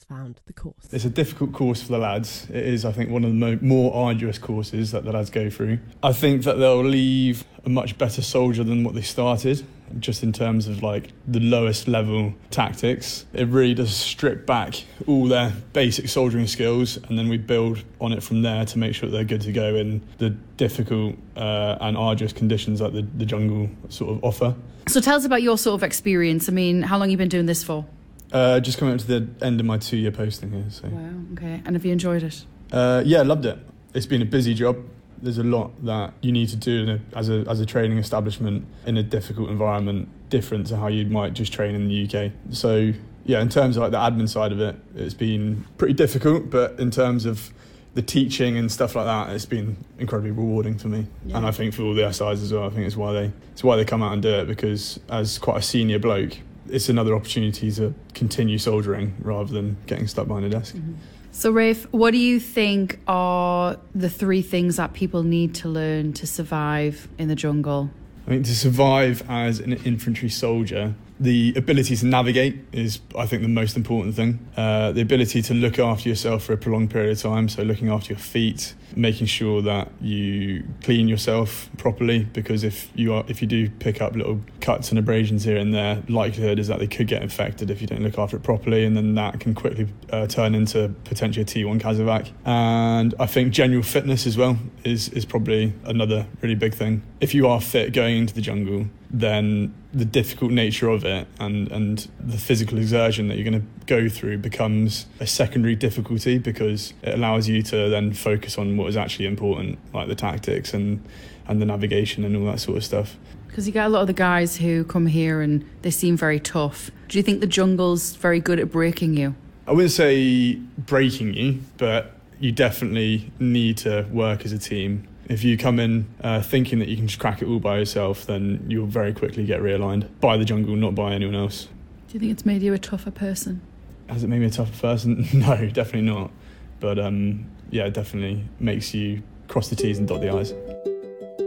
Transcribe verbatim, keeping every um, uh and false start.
found the course. It's a difficult course for the lads. It is, I think, one of the mo- more arduous courses that the lads go through. I think that they'll leave a much better soldier than what they started, just in terms of like the lowest level tactics. It really does strip back all their basic soldiering skills, and then we build on it from there to make sure that they're good to go in the difficult uh, and arduous conditions that the, the jungle sort of offer. So tell us about your sort of experience. I mean, how long have you been doing this for? Uh, just coming up to the end of my two-year posting here. So. Wow, okay. And have you enjoyed it? Uh, yeah, loved it. It's been a busy job. There's a lot that you need to do in a, as a as a training establishment in a difficult environment, different to how you might just train in the U K. So yeah, in terms of like the admin side of it, it's been pretty difficult, but in terms of the teaching and stuff like that, it's been incredibly rewarding for me. Yeah. And I think for all the S Is as well. I think it's why they it's why they come out and do it, because as quite a senior bloke, it's another opportunity to continue soldiering rather than getting stuck behind a desk. Mm-hmm. So Rafe, what do you think are the three things that people need to learn to survive in the jungle? I think to survive as an infantry soldier, the ability to navigate is, I think, the most important thing. Uh, the ability to look after yourself for a prolonged period of time, so looking after your feet, making sure that you clean yourself properly, because if you are, if you do pick up little cuts and abrasions here and there, likelihood is that they could get infected if you don't look after it properly, and then that can quickly uh, turn into potentially a T one Casevac. And I think general fitness as well is, is probably another really big thing. If you are fit going into the jungle, then the difficult nature of it and, and the physical exertion that you're going to go through becomes a secondary difficulty, because it allows you to then focus on what is actually important, like the tactics and, and the navigation and all that sort of stuff. Because you get a lot of the guys who come here and they seem very tough. Do you think the jungle's very good at breaking you? I wouldn't say breaking you, but you definitely need to work as a team. If you come in uh, thinking that you can just crack it all by yourself, then you'll very quickly get realigned by the jungle, not by anyone else. Do you think it's made you a tougher person? Has it made me a tougher person? No, definitely not. But um, yeah, it definitely makes you cross the T's and dot the I's.